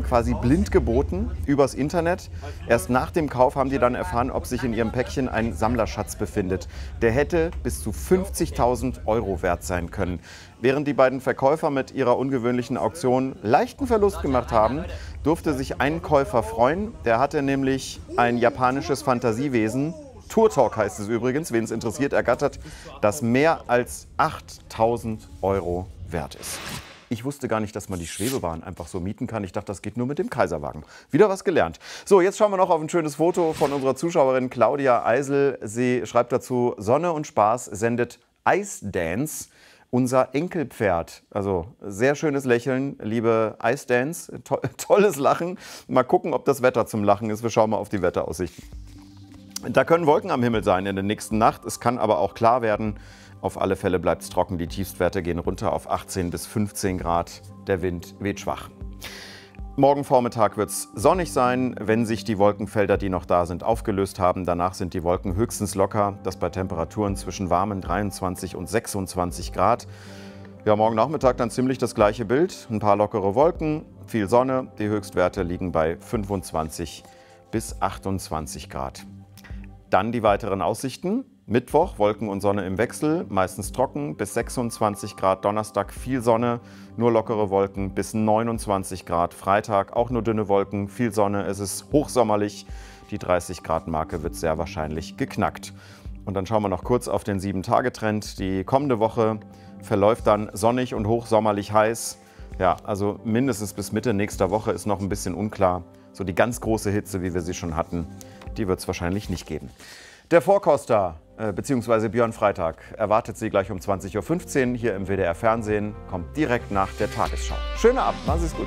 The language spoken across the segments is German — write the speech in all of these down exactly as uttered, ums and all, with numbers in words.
quasi blind geboten übers Internet. Erst nach dem Kauf haben die dann erfahren, ob sich in ihrem Päckchen ein Sammlerschatz befindet. Der hätte bis zu fünfzigtausend Euro wert sein können. Während die beiden Verkäufer mit ihrer ungewöhnlichen Auktion leichten Verlust gemacht haben, durfte sich ein Käufer freuen. Der hatte nämlich ein japanisches Fantasiewesen, Turtok heißt es übrigens, wen es interessiert, ergattert, das mehr als achttausend Euro wert ist. Ich wusste gar nicht, dass man die Schwebebahn einfach so mieten kann. Ich dachte, das geht nur mit dem Kaiserwagen. Wieder was gelernt. So, jetzt schauen wir noch auf ein schönes Foto von unserer Zuschauerin Claudia Eisel. Sie schreibt dazu, Sonne und Spaß sendet Ice Dance, unser Enkelpferd. Also sehr schönes Lächeln, liebe Ice Dance. To tolles Lachen. Mal gucken, ob das Wetter zum Lachen ist. Wir schauen mal auf die Wetteraussichten. Da können Wolken am Himmel sein in der nächsten Nacht. Es kann aber auch klar werden. Auf alle Fälle bleibt es trocken. Die Tiefstwerte gehen runter auf achtzehn bis fünfzehn Grad. Der Wind weht schwach. Morgen Vormittag wird es sonnig sein, wenn sich die Wolkenfelder, die noch da sind, aufgelöst haben. Danach sind die Wolken höchstens locker. Das bei Temperaturen zwischen warmen dreiundzwanzig und sechsundzwanzig Grad. Ja, morgen Nachmittag dann ziemlich das gleiche Bild. Ein paar lockere Wolken, viel Sonne. Die Höchstwerte liegen bei fünfundzwanzig bis achtundzwanzig Grad. Dann die weiteren Aussichten. Mittwoch, Wolken und Sonne im Wechsel, meistens trocken, bis sechsundzwanzig Grad. Donnerstag viel Sonne, nur lockere Wolken, bis neunundzwanzig Grad. Freitag auch nur dünne Wolken, viel Sonne, es ist hochsommerlich. Die dreißig Grad Marke wird sehr wahrscheinlich geknackt. Und dann schauen wir noch kurz auf den sieben Tage Trend. Die kommende Woche verläuft dann sonnig und hochsommerlich heiß. Ja, also mindestens bis Mitte nächster Woche ist noch ein bisschen unklar. So die ganz große Hitze, wie wir sie schon hatten, die wird es wahrscheinlich nicht geben. Der Vorkoster äh, bzw. Björn Freitag erwartet Sie gleich um zwanzig Uhr fünfzehn hier im W D R Fernsehen. Kommt direkt nach der Tagesschau. Schönen Abend, machen Sie es gut.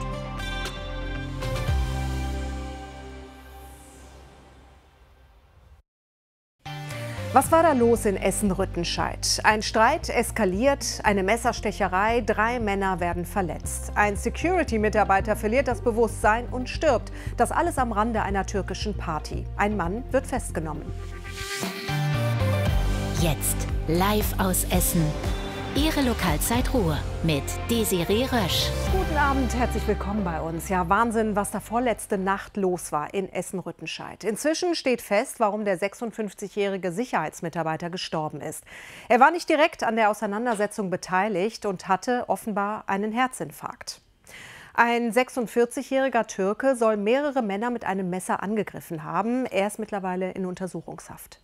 Was war da los in Essen-Rüttenscheid? Ein Streit eskaliert, eine Messerstecherei, drei Männer werden verletzt. Ein Security-Mitarbeiter verliert das Bewusstsein und stirbt. Das alles am Rande einer türkischen Party. Ein Mann wird festgenommen. Jetzt live aus Essen. Ihre Lokalzeit Ruhr mit Desiree Rösch. Guten Abend, herzlich willkommen bei uns. Ja, Wahnsinn, was da vorletzte Nacht los war in Essen-Rüttenscheid. Inzwischen steht fest, warum der sechsundfünfzigjährige Sicherheitsmitarbeiter gestorben ist. Er war nicht direkt an der Auseinandersetzung beteiligt und hatte offenbar einen Herzinfarkt. Ein sechsundvierzigjähriger Türke soll mehrere Männer mit einem Messer angegriffen haben. Er ist mittlerweile in Untersuchungshaft.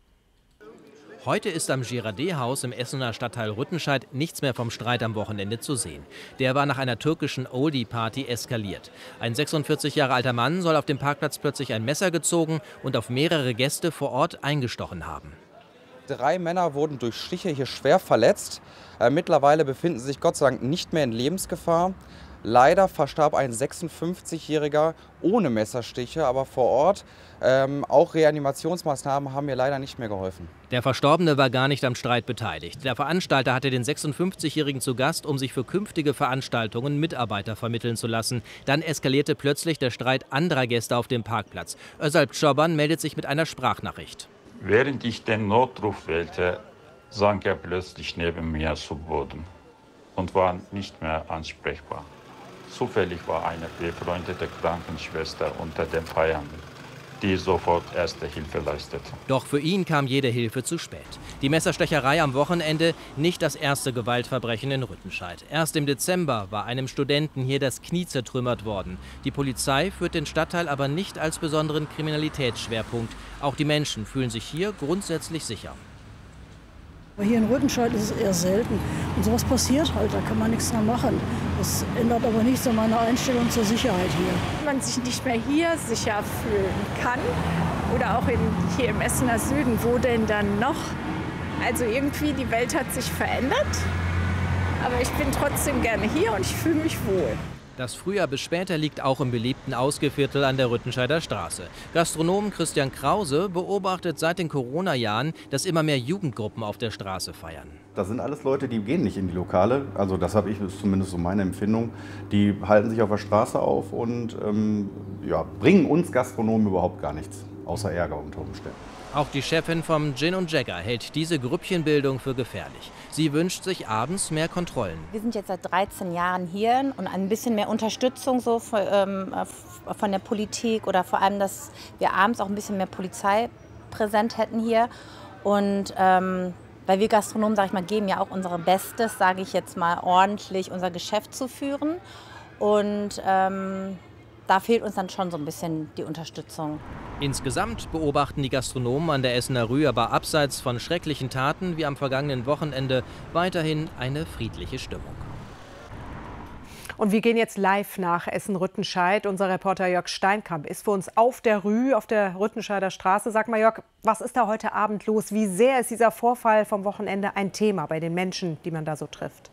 Heute ist am Girardet-Haus im Essener Stadtteil Rüttenscheid nichts mehr vom Streit am Wochenende zu sehen. Der war nach einer türkischen Oldie-Party eskaliert. Ein sechsundvierzig Jahre alter Mann soll auf dem Parkplatz plötzlich ein Messer gezogen und auf mehrere Gäste vor Ort eingestochen haben. Drei Männer wurden durch Stiche hier schwer verletzt. Äh, mittlerweile befinden sie sich Gott sei Dank nicht mehr in Lebensgefahr. Leider verstarb ein sechsundfünfzigjähriger ohne Messerstiche, aber vor Ort. Ähm, auch Reanimationsmaßnahmen haben mir leider nicht mehr geholfen. Der Verstorbene war gar nicht am Streit beteiligt. Der Veranstalter hatte den sechsundfünfzigjährigen zu Gast, um sich für künftige Veranstaltungen Mitarbeiter vermitteln zu lassen. Dann eskalierte plötzlich der Streit anderer Gäste auf dem Parkplatz. Özalp Çoban meldet sich mit einer Sprachnachricht. Während ich den Notruf wählte, sank er plötzlich neben mir zu Boden und war nicht mehr ansprechbar. Zufällig war eine befreundete Krankenschwester unter den Feiernden, die sofort erste Hilfe leistete. Doch für ihn kam jede Hilfe zu spät. Die Messerstecherei am Wochenende nicht das erste Gewaltverbrechen in Rüttenscheid. Erst im Dezember war einem Studenten hier das Knie zertrümmert worden. Die Polizei führt den Stadtteil aber nicht als besonderen Kriminalitätsschwerpunkt. Auch die Menschen fühlen sich hier grundsätzlich sicher. Hier in Rüttenscheid ist es eher selten. Und sowas passiert halt, da kann man nichts mehr machen. Das ändert aber nichts an meiner Einstellung zur Sicherheit hier. Wenn man sich nicht mehr hier sicher fühlen kann oder auch in, hier im Essener Süden, wo denn dann noch? Also irgendwie, die Welt hat sich verändert, aber ich bin trotzdem gerne hier und ich fühle mich wohl. Das Frühjahr bis später liegt auch im beliebten Ausgeviertel an der Rüttenscheider Straße. Gastronom Christian Krause beobachtet seit den Corona-Jahren, dass immer mehr Jugendgruppen auf der Straße feiern. Das sind alles Leute, die gehen nicht in die Lokale. Also das habe ich, das ist zumindest so meine Empfindung. Die halten sich auf der Straße auf und ähm, ja, bringen uns Gastronomen überhaupt gar nichts. außer Ärger unter Umständen. Auch die Chefin vom Gin und Jagger hält diese Grüppchenbildung für gefährlich. Sie wünscht sich abends mehr Kontrollen. Wir sind jetzt seit dreizehn Jahren hier und ein bisschen mehr Unterstützung so von, ähm, von der Politik oder vor allem, dass wir abends auch ein bisschen mehr Polizei präsent hätten hier. Und ähm, weil wir Gastronomen, sage ich mal, geben ja auch unser Bestes, sage ich jetzt mal, ordentlich unser Geschäft zu führen. Und ähm, da fehlt uns dann schon so ein bisschen die Unterstützung. Insgesamt beobachten die Gastronomen an der Essener Rue aber abseits von schrecklichen Taten wie am vergangenen Wochenende weiterhin eine friedliche Stimmung. Und wir gehen jetzt live nach Essen-Rüttenscheid. Unser Reporter Jörg Steinkamp ist für uns auf der Rue, auf der Rüttenscheider Straße. Sag mal, Jörg, was ist da heute Abend los? Wie sehr ist dieser Vorfall vom Wochenende ein Thema bei den Menschen, die man da so trifft?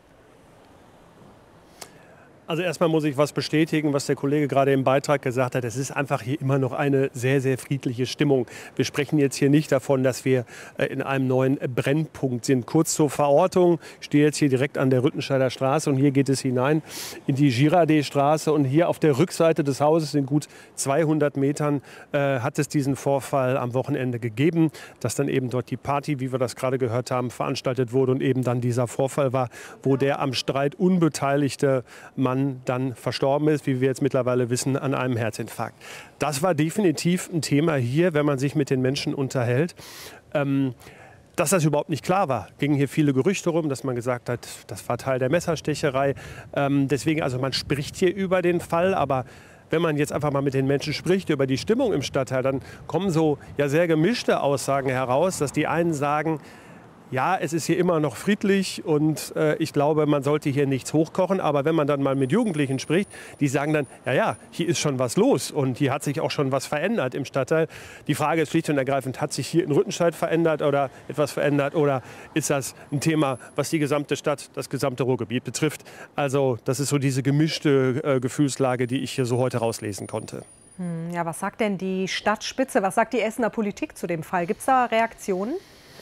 Also erstmal muss ich was bestätigen, was der Kollege gerade im Beitrag gesagt hat. Es ist einfach hier immer noch eine sehr, sehr friedliche Stimmung. Wir sprechen jetzt hier nicht davon, dass wir in einem neuen Brennpunkt sind. Kurz zur Verortung. Ich stehe jetzt hier direkt an der Rüttenscheider Straße und hier geht es hinein in die Girardet-Straße. Und hier auf der Rückseite des Hauses in gut zweihundert Metern äh, hat es diesen Vorfall am Wochenende gegeben, dass dann eben dort die Party, wie wir das gerade gehört haben, veranstaltet wurde und eben dann dieser Vorfall war, wo der am Streit unbeteiligte Mann dann verstorben ist, wie wir jetzt mittlerweile wissen, an einem Herzinfarkt. Das war definitiv ein Thema hier, wenn man sich mit den Menschen unterhält. Ähm, dass das überhaupt nicht klar war, gingen hier viele Gerüchte rum, dass man gesagt hat, das war Teil der Messerstecherei. Ähm, deswegen, also man spricht hier über den Fall, aber wenn man jetzt einfach mal mit den Menschen spricht über die Stimmung im Stadtteil, dann kommen so ja sehr gemischte Aussagen heraus, dass die einen sagen, ja, es ist hier immer noch friedlich und äh, ich glaube, man sollte hier nichts hochkochen. Aber wenn man dann mal mit Jugendlichen spricht, die sagen dann, ja, ja, hier ist schon was los und hier hat sich auch schon was verändert im Stadtteil. Die Frage ist schlicht und ergreifend, hat sich hier in Rüttenscheid verändert oder etwas verändert oder ist das ein Thema, was die gesamte Stadt, das gesamte Ruhrgebiet betrifft? Also das ist so diese gemischte äh, Gefühlslage, die ich hier so heute rauslesen konnte. Hm, ja, was sagt denn die Stadtspitze, was sagt die Essener Politik zu dem Fall? Gibt es da Reaktionen?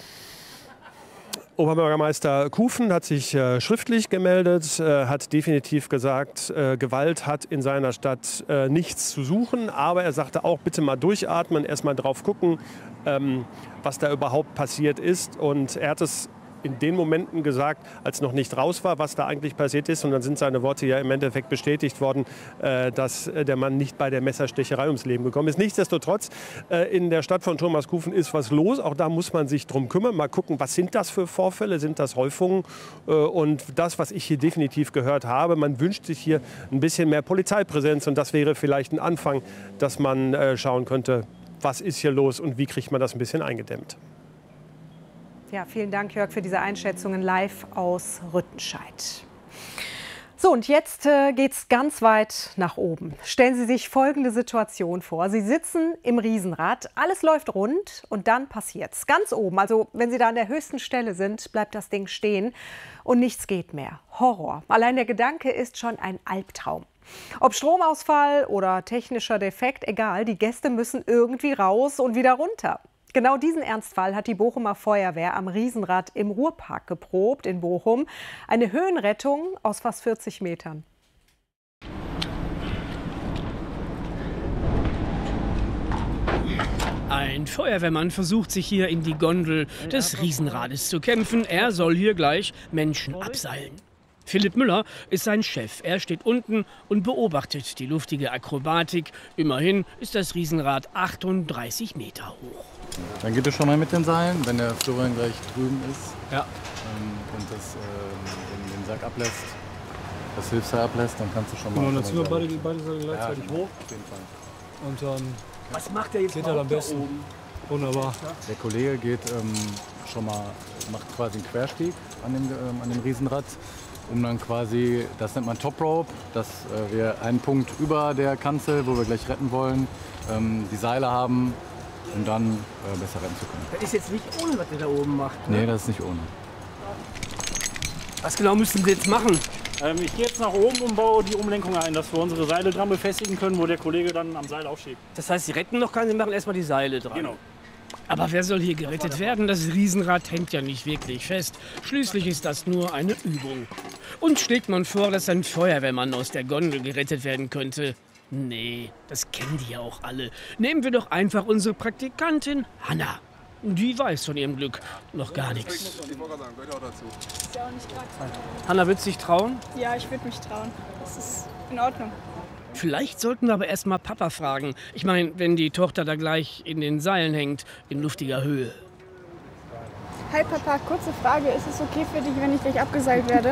Oberbürgermeister Kufen hat sich äh, schriftlich gemeldet, äh, hat definitiv gesagt, äh, Gewalt hat in seiner Stadt äh, nichts zu suchen. Aber er sagte auch, bitte mal durchatmen, erst mal drauf gucken, ähm, was da überhaupt passiert ist. Und er hat es in den Momenten gesagt, als noch nicht raus war, was da eigentlich passiert ist. Und dann sind seine Worte ja im Endeffekt bestätigt worden, äh, dass der Mann nicht bei der Messerstecherei ums Leben gekommen ist. Nichtsdestotrotz, äh, in der Stadt von Thomas Kufen ist was los. Auch da muss man sich drum kümmern. Mal gucken, was sind das für Vorfälle? Sind das Häufungen? Äh, und das, was ich hier definitiv gehört habe, man wünscht sich hier ein bisschen mehr Polizeipräsenz. Und das wäre vielleicht ein Anfang, dass man äh, schauen könnte, was ist hier los und wie kriegt man das ein bisschen eingedämmt. Ja, vielen Dank, Jörg, für diese Einschätzungen live aus Rüttenscheid. So, und jetzt äh, geht es ganz weit nach oben. Stellen Sie sich folgende Situation vor. Sie sitzen im Riesenrad, alles läuft rund und dann passiert's. Ganz oben, also wenn Sie da an der höchsten Stelle sind, bleibt das Ding stehen und nichts geht mehr. Horror. Allein der Gedanke ist schon ein Albtraum. Ob Stromausfall oder technischer Defekt, egal, die Gäste müssen irgendwie raus und wieder runter. Genau diesen Ernstfall hat die Bochumer Feuerwehr am Riesenrad im Ruhrpark geprobt in Bochum. Eine Höhenrettung aus fast vierzig Metern. Ein Feuerwehrmann versucht sich hier in die Gondel des Riesenrades zu kämpfen. Er soll hier gleich Menschen abseilen. Philipp Müller ist sein Chef. Er steht unten und beobachtet die luftige Akrobatik. Immerhin ist das Riesenrad achtunddreißig Meter hoch. Dann geht es schon mal mit den Seilen, wenn der Florian gleich drüben ist ja. ähm, und das, ähm, den, den Sack ablässt, das Hilfsseil ablässt, dann kannst du schon mal... Genau, dann ziehen wir beide, beide Seile gleichzeitig ja, hoch. Auf jeden Fall. Und dann Was macht der jetzt geht er am besten. Wunderbar. Der Kollege geht ähm, schon mal, macht quasi einen Querstieg an dem, ähm, an dem Riesenrad, um dann quasi, das nennt man Top Rope, dass äh, wir einen Punkt über der Kanzel, wo wir gleich retten wollen, ähm, die Seile haben, um dann äh, besser rennen zu können. Das ist jetzt nicht ohne, was der da oben macht. Ne? Nee, das ist nicht ohne. Was genau müssen Sie jetzt machen? Ähm, ich gehe jetzt nach oben und baue die Umlenkung ein, dass wir unsere Seile dran befestigen können, wo der Kollege dann am Seil aufschiebt. Das heißt, Sie retten noch keinen, Sie machen erstmal die Seile dran. Genau. Aber wer soll hier gerettet werden? Das Riesenrad hängt ja nicht wirklich fest. Schließlich ist das nur eine Übung. Und schlägt man vor, dass ein Feuerwehrmann aus der Gondel gerettet werden könnte. Nee, das kennen die ja auch alle. Nehmen wir doch einfach unsere Praktikantin Hanna. Die weiß von ihrem Glück noch gar nichts. Hanna, würdest du dich trauen? Ja, ich würde mich trauen. Das ist in Ordnung. Vielleicht sollten wir aber erst mal Papa fragen. Ich meine, wenn die Tochter da gleich in den Seilen hängt, in luftiger Höhe. Hi Papa, kurze Frage. Ist es okay für dich, wenn ich gleich abgeseilt werde?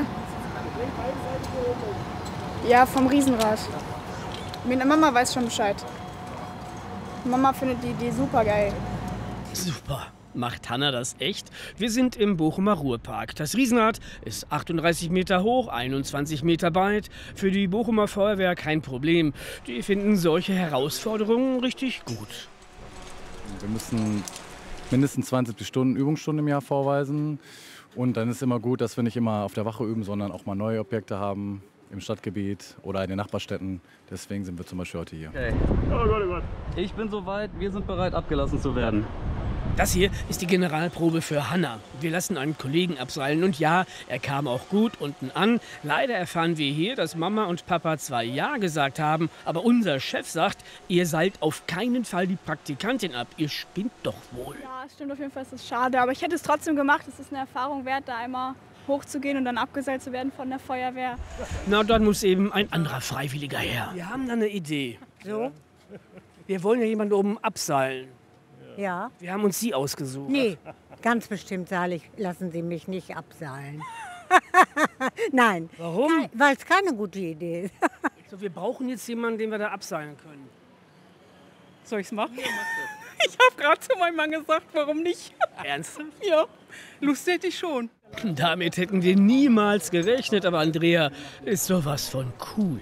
Ja, vom Riesenrad. Meine Mama weiß schon Bescheid. Mama findet die Idee super geil. Super. Macht Hanna das echt? Wir sind im Bochumer Ruhrpark. Das Riesenrad ist achtunddreißig Meter hoch, einundzwanzig Meter breit. Für die Bochumer Feuerwehr kein Problem. Die finden solche Herausforderungen richtig gut. Wir müssen mindestens zwanzig Stunden Übungsstunden im Jahr vorweisen. Und dann ist immer gut, dass wir nicht immer auf der Wache üben, sondern auch mal neue Objekte haben im Stadtgebiet oder in den Nachbarstädten. Deswegen sind wir zum Beispiel heute hier. Okay. Oh Gott, oh Gott. Ich bin soweit, wir sind bereit, abgelassen zu werden. Das hier ist die Generalprobe für Hanna. Wir lassen einen Kollegen abseilen und ja, er kam auch gut unten an. Leider erfahren wir hier, dass Mama und Papa zwar Ja gesagt haben, aber unser Chef sagt, ihr seilt auf keinen Fall die Praktikantin ab. Ihr spinnt doch wohl. Ja, stimmt auf jeden Fall, es ist schade. Aber ich hätte es trotzdem gemacht. Es ist eine Erfahrung wert, da einmal hochzugehen und dann abgeseilt zu werden von der Feuerwehr. Na, dann muss eben ein anderer Freiwilliger her. Wir haben da eine Idee. So? Wir wollen ja jemanden oben abseilen. Ja. Wir haben uns Sie ausgesucht. Nee, ganz bestimmt seilig, lassen Sie mich nicht abseilen. Nein. Warum? Weil es keine gute Idee ist. So, wir brauchen jetzt jemanden, den wir da abseilen können. Soll ich's machen? Ich habe gerade zu meinem Mann gesagt, warum nicht? Ernsthaft? Ja, Lust hätte ich schon. Damit hätten wir niemals gerechnet, aber Andrea ist sowas von cool.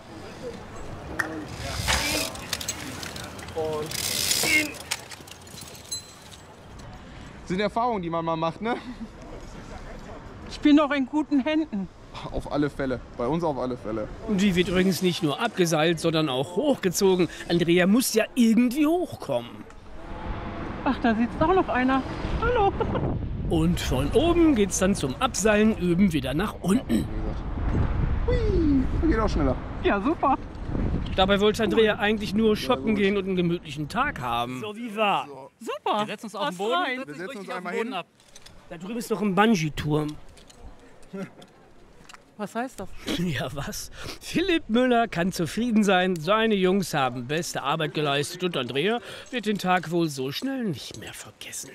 Und in. Das sind Erfahrungen, die man mal macht, ne? Ich bin noch in guten Händen. Auf alle Fälle, bei uns auf alle Fälle. Und die wird übrigens nicht nur abgeseilt, sondern auch hochgezogen. Andrea muss ja irgendwie hochkommen. Ach, da sitzt doch noch einer. Hallo. Und von oben geht's dann zum Abseilen üben wieder nach unten. Hui, geht auch schneller. Ja, super. Dabei wollte Andrea eigentlich nur shoppen gehen und einen gemütlichen Tag haben. So wie war. Super. Wir setzen uns auf den Boden. Wir Setz setzen uns uns auf einmal den Boden hin. ab. Da drüben ist noch ein Bungee-Turm. Was heißt das? Ja, was? Philipp Müller kann zufrieden sein. Seine Jungs haben beste Arbeit geleistet und Andrea wird den Tag wohl so schnell nicht mehr vergessen.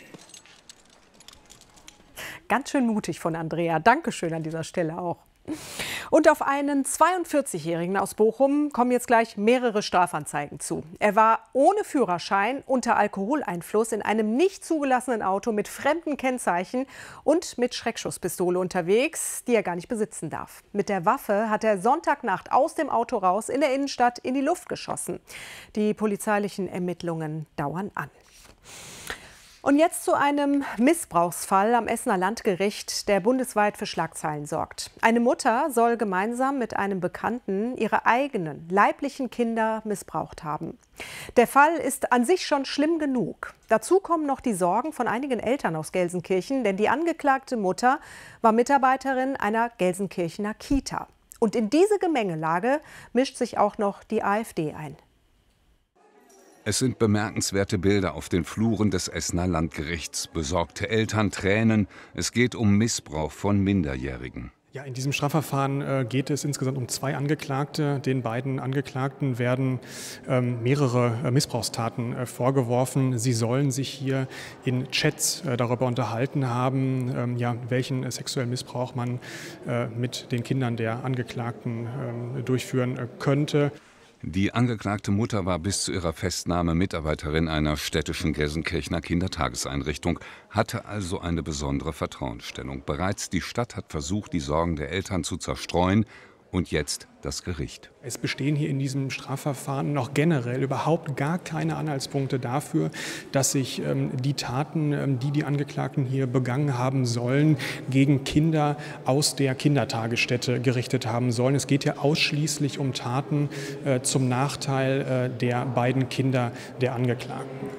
Ganz schön mutig von Andrea. Dankeschön an dieser Stelle auch. Und auf einen zweiundvierzigjährigen aus Bochum kommen jetzt gleich mehrere Strafanzeigen zu. Er war ohne Führerschein unter Alkoholeinfluss in einem nicht zugelassenen Auto mit fremden Kennzeichen und mit Schreckschusspistole unterwegs, die er gar nicht besitzen darf. Mit der Waffe hat er Sonntagnacht aus dem Auto raus in der Innenstadt in die Luft geschossen. Die polizeilichen Ermittlungen dauern an. Und jetzt zu einem Missbrauchsfall am Essener Landgericht, der bundesweit für Schlagzeilen sorgt. Eine Mutter soll gemeinsam mit einem Bekannten ihre eigenen leiblichen Kinder missbraucht haben. Der Fall ist an sich schon schlimm genug. Dazu kommen noch die Sorgen von einigen Eltern aus Gelsenkirchen, denn die angeklagte Mutter war Mitarbeiterin einer Gelsenkirchener Kita. Und in diese Gemengelage mischt sich auch noch die AfD ein. Es sind bemerkenswerte Bilder auf den Fluren des Essener Landgerichts. Besorgte Eltern, Tränen. Es geht um Missbrauch von Minderjährigen. Ja, in diesem Strafverfahren äh, geht es insgesamt um zwei Angeklagte. Den beiden Angeklagten werden ähm, mehrere äh, Missbrauchstaten äh, vorgeworfen. Sie sollen sich hier in Chats äh, darüber unterhalten haben, ähm, ja, welchen äh, sexuellen Missbrauch man äh, mit den Kindern der Angeklagten äh, durchführen äh, könnte. Die angeklagte Mutter war bis zu ihrer Festnahme Mitarbeiterin einer städtischen Gelsenkirchener Kindertageseinrichtung, hatte also eine besondere Vertrauensstellung. Bereits die Stadt hat versucht, die Sorgen der Eltern zu zerstreuen. Und jetzt das Gericht. Es bestehen hier in diesem Strafverfahren noch generell überhaupt gar keine Anhaltspunkte dafür, dass sich ähm, die Taten, ähm, die die Angeklagten hier begangen haben sollen, gegen Kinder aus der Kindertagesstätte gerichtet haben sollen. Es geht ja ausschließlich um Taten äh, zum Nachteil äh, der beiden Kinder der Angeklagten.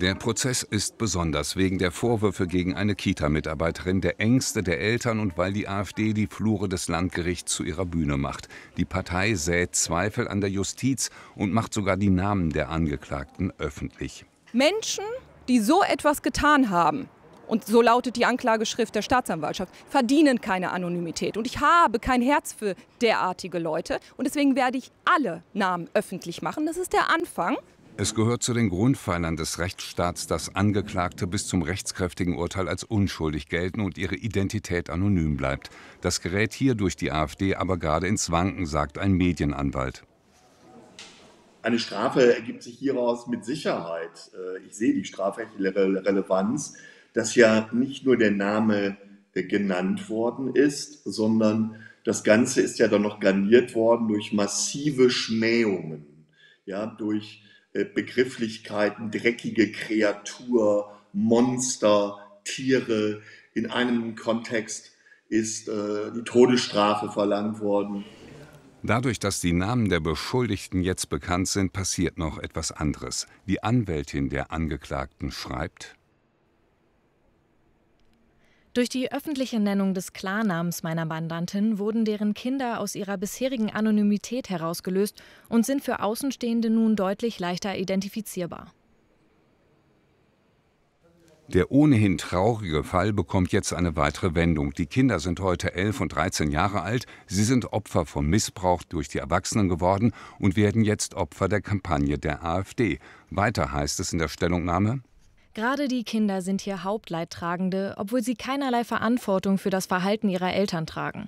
Der Prozess ist besonders wegen der Vorwürfe gegen eine Kita-Mitarbeiterin, der Ängste der Eltern und weil die AfD die Flure des Landgerichts zu ihrer Bühne macht. Die Partei sät Zweifel an der Justiz und macht sogar die Namen der Angeklagten öffentlich. Menschen, die so etwas getan haben, und so lautet die Anklageschrift der Staatsanwaltschaft, verdienen keine Anonymität. Und ich habe kein Herz für derartige Leute. Und deswegen werde ich alle Namen öffentlich machen. Das ist der Anfang. Es gehört zu den Grundpfeilern des Rechtsstaats, dass Angeklagte bis zum rechtskräftigen Urteil als unschuldig gelten und ihre Identität anonym bleibt. Das gerät hier durch die AfD aber gerade ins Wanken, sagt ein Medienanwalt. Eine Strafe ergibt sich hieraus mit Sicherheit. Ich sehe die strafrechtliche Relevanz, dass ja nicht nur der Name genannt worden ist, sondern das Ganze ist ja dann noch garniert worden durch massive Schmähungen, ja, durch Begrifflichkeiten, dreckige Kreatur, Monster, Tiere. In einem Kontext ist äh, die Todesstrafe verlangt worden. Dadurch, dass die Namen der Beschuldigten jetzt bekannt sind, passiert noch etwas anderes. Die Anwältin der Angeklagten schreibt: Durch die öffentliche Nennung des Klarnamens meiner Mandantin wurden deren Kinder aus ihrer bisherigen Anonymität herausgelöst und sind für Außenstehende nun deutlich leichter identifizierbar. Der ohnehin traurige Fall bekommt jetzt eine weitere Wendung. Die Kinder sind heute elf und dreizehn Jahre alt. Sie sind Opfer von Missbrauch durch die Erwachsenen geworden und werden jetzt Opfer der Kampagne der AfD. Weiter heißt es in der Stellungnahme: Gerade die Kinder sind hier Hauptleidtragende, obwohl sie keinerlei Verantwortung für das Verhalten ihrer Eltern tragen.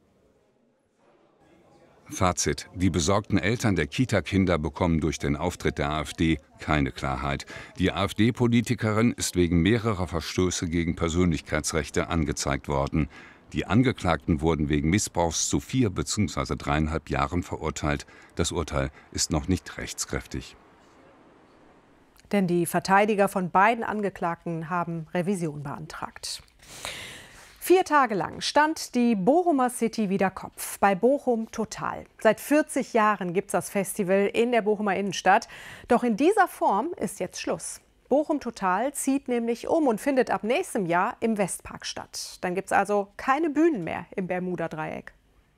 Fazit: Die besorgten Eltern der Kita-Kinder bekommen durch den Auftritt der AfD keine Klarheit. Die AfD-Politikerin ist wegen mehrerer Verstöße gegen Persönlichkeitsrechte angezeigt worden. Die Angeklagten wurden wegen Missbrauchs zu vier bzw. dreieinhalb Jahren verurteilt. Das Urteil ist noch nicht rechtskräftig. Denn die Verteidiger von beiden Angeklagten haben Revision beantragt. Vier Tage lang stand die Bochumer City wieder Kopf bei Bochum Total. Seit vierzig Jahren gibt es das Festival in der Bochumer Innenstadt. Doch in dieser Form ist jetzt Schluss. Bochum Total zieht nämlich um und findet ab nächstem Jahr im Westpark statt. Dann gibt es also keine Bühnen mehr im Bermuda-Dreieck.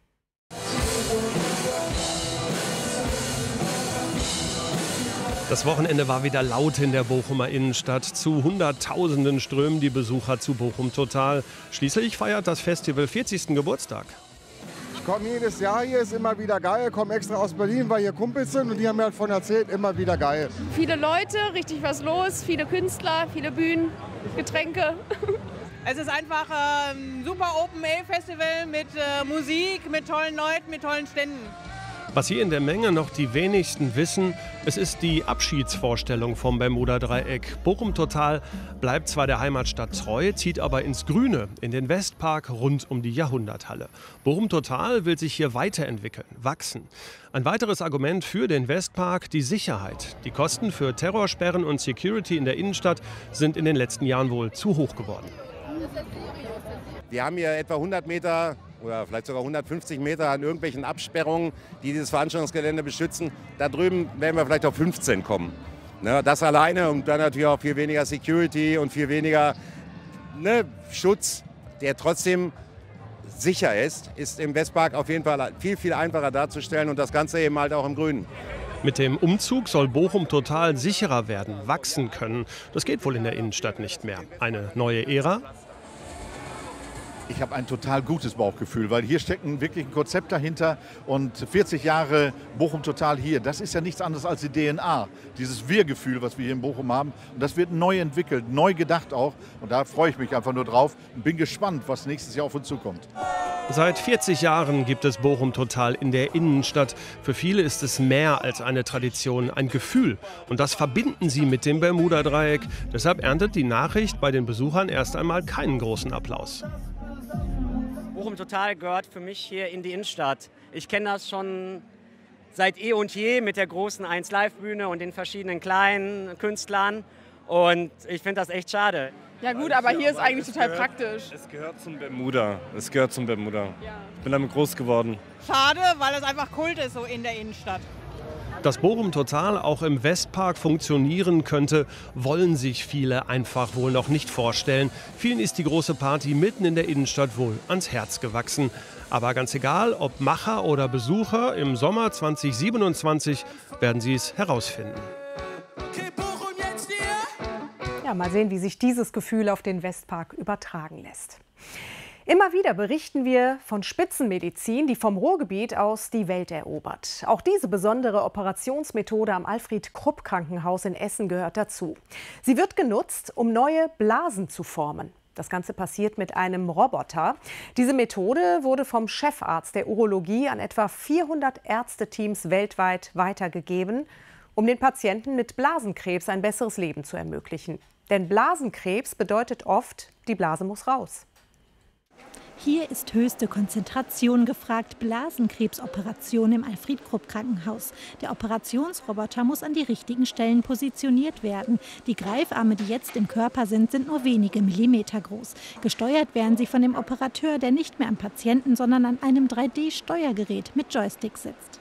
Das Wochenende war wieder laut in der Bochumer Innenstadt. Zu Hunderttausenden strömen die Besucher zu Bochum Total. Schließlich feiert das Festival vierzigsten Geburtstag. Ich komme jedes Jahr hier, ist immer wieder geil. Komme extra aus Berlin, weil hier Kumpels sind und die haben mir davon erzählt, immer wieder geil. Viele Leute, richtig was los, viele Künstler, viele Bühnen, Getränke. Es ist einfach ein super Open-Air-Festival mit äh, Musik, mit tollen Leuten, mit tollen Ständen. Was hier in der Menge noch die wenigsten wissen, es ist die Abschiedsvorstellung vom Bermuda-Dreieck. Bochum Total bleibt zwar der Heimatstadt treu, zieht aber ins Grüne, in den Westpark rund um die Jahrhunderthalle. Bochum Total will sich hier weiterentwickeln, wachsen. Ein weiteres Argument für den Westpark: die Sicherheit. Die Kosten für Terrorsperren und Security in der Innenstadt sind in den letzten Jahren wohl zu hoch geworden. Wir haben hier etwa hundert Meter oder vielleicht sogar hundertfünfzig Meter an irgendwelchen Absperrungen, die dieses Veranstaltungsgelände beschützen. Da drüben werden wir vielleicht auf fünfzehn kommen. Ne, das alleine und dann natürlich auch viel weniger Security und viel weniger ne, Schutz, der trotzdem sicher ist, ist im Westpark auf jeden Fall viel, viel einfacher darzustellen und das Ganze eben halt auch im Grünen. Mit dem Umzug soll Bochum Total sicherer werden, wachsen können. Das geht wohl in der Innenstadt nicht mehr. Eine neue Ära? Ich habe ein total gutes Bauchgefühl, weil hier steckt ein wirklich ein Konzept dahinter und vierzig Jahre Bochum Total hier, das ist ja nichts anderes als die D N A, dieses Wir-Gefühl, was wir hier in Bochum haben, und das wird neu entwickelt, neu gedacht auch, und da freue ich mich einfach nur drauf und bin gespannt, was nächstes Jahr auf uns zukommt. Seit vierzig Jahren gibt es Bochum Total in der Innenstadt. Für viele ist es mehr als eine Tradition, ein Gefühl. Und das verbinden sie mit dem Bermuda-Dreieck. Deshalb erntet die Nachricht bei den Besuchern erst einmal keinen großen Applaus. Bochum Total gehört für mich hier in die Innenstadt. Ich kenne das schon seit eh und je mit der großen eins Live Bühne und den verschiedenen kleinen Künstlern. Und ich finde das echt schade. Ja gut, aber hier ist eigentlich total praktisch. Es gehört zum Bermuda. Es gehört zum Bermuda. Ich bin damit groß geworden. Schade, weil es einfach Kult ist so in der Innenstadt. Dass Bochum Total auch im Westpark funktionieren könnte, wollen sich viele einfach wohl noch nicht vorstellen. Vielen ist die große Party mitten in der Innenstadt wohl ans Herz gewachsen. Aber ganz egal, ob Macher oder Besucher, im Sommer zweitausendsiebenundzwanzig werden sie es herausfinden. Ja, mal sehen, wie sich dieses Gefühl auf den Westpark übertragen lässt. Immer wieder berichten wir von Spitzenmedizin, die vom Ruhrgebiet aus die Welt erobert. Auch diese besondere Operationsmethode am Alfred-Krupp-Krankenhaus in Essen gehört dazu. Sie wird genutzt, um neue Blasen zu formen. Das Ganze passiert mit einem Roboter. Diese Methode wurde vom Chefarzt der Urologie an etwa vierhundert Ärzteteams weltweit weitergegeben, um den Patienten mit Blasenkrebs ein besseres Leben zu ermöglichen. Denn Blasenkrebs bedeutet oft, die Blase muss raus. Hier ist höchste Konzentration gefragt. Blasenkrebsoperation im Alfred-Krupp-Krankenhaus. Der Operationsroboter muss an die richtigen Stellen positioniert werden. Die Greifarme, die jetzt im Körper sind, sind nur wenige Millimeter groß. Gesteuert werden sie von dem Operateur, der nicht mehr am Patienten, sondern an einem drei D Steuergerät mit Joystick sitzt.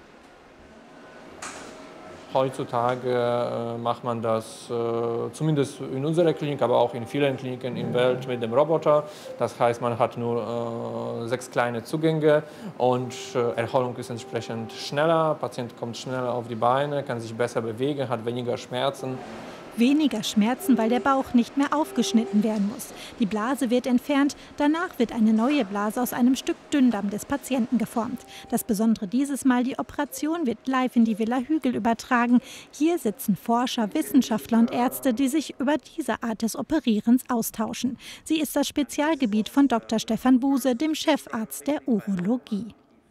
Heutzutage äh, macht man das äh, zumindest in unserer Klinik, aber auch in vielen Kliniken in der Welt mit dem Roboter. Das heißt, man hat nur äh, sechs kleine Zugänge und äh, Erholung ist entsprechend schneller. Der Patient kommt schneller auf die Beine, kann sich besser bewegen, hat weniger Schmerzen. Weniger Schmerzen, weil der Bauch nicht mehr aufgeschnitten werden muss. Die Blase wird entfernt, danach wird eine neue Blase aus einem Stück Dünndarm des Patienten geformt. Das Besondere dieses Mal, die Operation wird live in die Villa Hügel übertragen. Hier sitzen Forscher, Wissenschaftler und Ärzte, die sich über diese Art des Operierens austauschen. Sie ist das Spezialgebiet von Doktor Stefan Buse, dem Chefarzt der Urologie.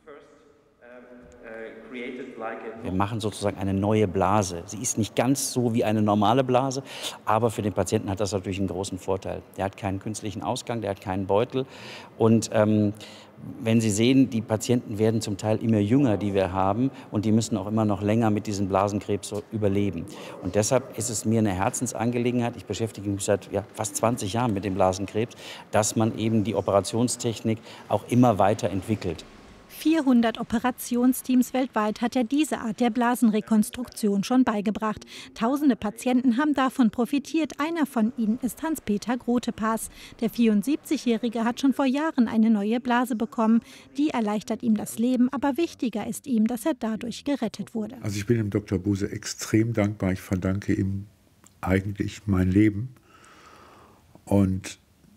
Wir machen sozusagen eine neue Blase. Sie ist nicht ganz so wie eine normale Blase, aber für den Patienten hat das natürlich einen großen Vorteil. Der hat keinen künstlichen Ausgang, der hat keinen Beutel. Und ähm, wenn Sie sehen, die Patienten werden zum Teil immer jünger, die wir haben, und die müssen auch immer noch länger mit diesem Blasenkrebs so überleben. Und deshalb ist es mir eine Herzensangelegenheit, ich beschäftige mich seit ja, fast zwanzig Jahren mit dem Blasenkrebs, dass man eben die Operationstechnik auch immer weiterentwickelt. vierhundert Operationsteams weltweit hat er diese Art der Blasenrekonstruktion schon beigebracht. Tausende Patienten haben davon profitiert. Einer von ihnen ist Hans-Peter Grotepass. Der vierundsiebzigjährige hat schon vor Jahren eine neue Blase bekommen. Die erleichtert ihm das Leben, aber wichtiger ist ihm, dass er dadurch gerettet wurde. Also ich bin dem Doktor Buse extrem dankbar. Ich verdanke ihm eigentlich mein Leben. Und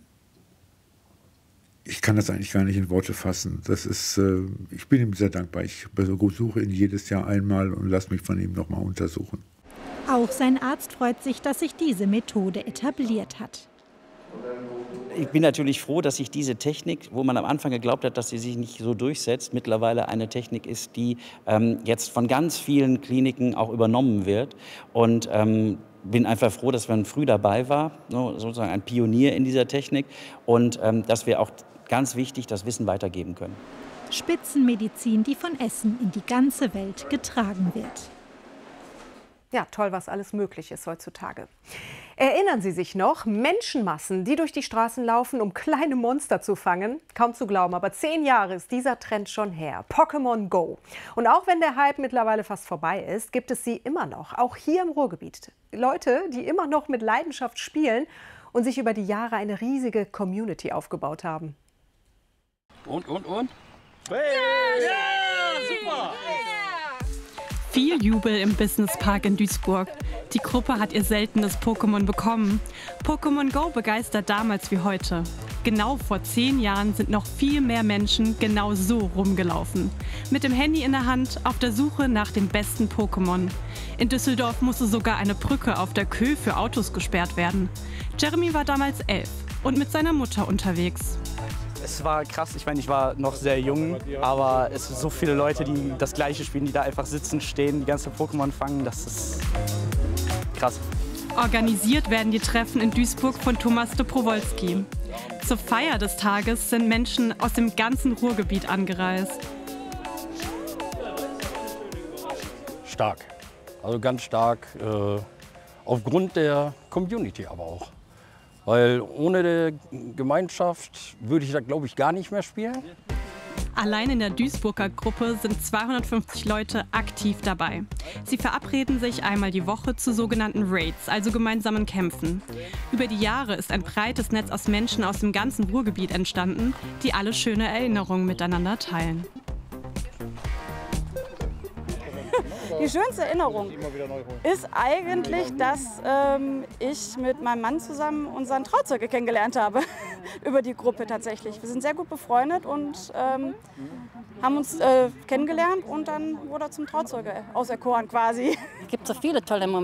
ich kann das eigentlich gar nicht in Worte fassen. Das ist, äh, ich bin ihm sehr dankbar. Ich besuche ihn jedes Jahr einmal und lasse mich von ihm noch mal untersuchen. Auch sein Arzt freut sich, dass sich diese Methode etabliert hat. Ich bin natürlich froh, dass sich diese Technik, wo man am Anfang geglaubt hat, dass sie sich nicht so durchsetzt, mittlerweile eine Technik ist, die ähm, jetzt von ganz vielen Kliniken auch übernommen wird. Und ähm, bin einfach froh, dass man früh dabei war, sozusagen ein Pionier in dieser Technik, und ähm, dass wir auch ganz wichtig das Wissen weitergeben können. Spitzenmedizin, die von Essen in die ganze Welt getragen wird. Ja, toll, was alles möglich ist heutzutage. Erinnern Sie sich noch? Menschenmassen, die durch die Straßen laufen, um kleine Monster zu fangen? Kaum zu glauben, aber zehn Jahre ist dieser Trend schon her. Pokémon Go. Und auch wenn der Hype mittlerweile fast vorbei ist, gibt es sie immer noch, auch hier im Ruhrgebiet. Leute, die immer noch mit Leidenschaft spielen und sich über die Jahre eine riesige Community aufgebaut haben. Und, und, und? Hey! Ja, super! Viel Jubel im Businesspark in Duisburg. Die Gruppe hat ihr seltenes Pokémon bekommen. Pokémon Go begeistert damals wie heute. Genau vor zehn Jahren sind noch viel mehr Menschen genau so rumgelaufen. Mit dem Handy in der Hand auf der Suche nach dem besten Pokémon. In Düsseldorf musste sogar eine Brücke auf der Kö für Autos gesperrt werden. Jeremy war damals elf und mit seiner Mutter unterwegs. Es war krass, ich meine, ich war noch sehr jung, aber es sind so viele Leute, die das Gleiche spielen, die da einfach sitzen, stehen, die ganze Pokémon fangen, das ist krass. Organisiert werden die Treffen in Duisburg von Thomas de Prowolski. Zur Feier des Tages sind Menschen aus dem ganzen Ruhrgebiet angereist. Stark, also ganz stark, äh, aufgrund der Community aber auch. Weil ohne die Gemeinschaft würde ich da, glaube ich, gar nicht mehr spielen. Allein in der Duisburger Gruppe sind zweihundertfünfzig Leute aktiv dabei. Sie verabreden sich einmal die Woche zu sogenannten Raids, also gemeinsamen Kämpfen. Über die Jahre ist ein breites Netz aus Menschen aus dem ganzen Ruhrgebiet entstanden, die alle schöne Erinnerungen miteinander teilen. Die schönste Erinnerung ist eigentlich, dass ähm, ich mit meinem Mann zusammen unseren Trauzeuge kennengelernt habe. Über die Gruppe tatsächlich. Wir sind sehr gut befreundet und ähm, haben uns äh, kennengelernt und dann wurde er zum Trauzeuge auserkoren quasi. Es gibt so viele tolle Momente.